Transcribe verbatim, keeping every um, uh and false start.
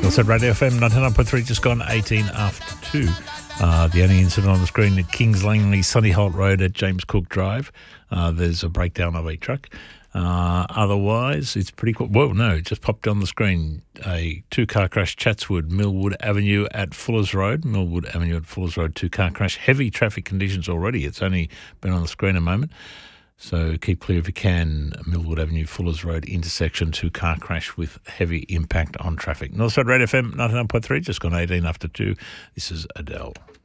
Also, Radio F M ninety-nine point three, just gone eighteen after two. Uh, the only incident on the screen at Kings Langley, Sunny Holt Road at James Cook Drive. Uh, there's a breakdown of a truck. Uh, otherwise, it's pretty cool. Well, no, it just popped on the screen. A two-car crash, Chatswood, Millwood Avenue at Fuller's Road. Millwood Avenue at Fuller's Road, two-car crash. Heavy traffic conditions already. It's only been on the screen a moment. So keep clear if you can. Millwood Avenue, Fuller's Road intersection, two-car crash with heavy impact on traffic. Northside Radio F M ninety-nine point three, just gone eighteen after two. This is Adele.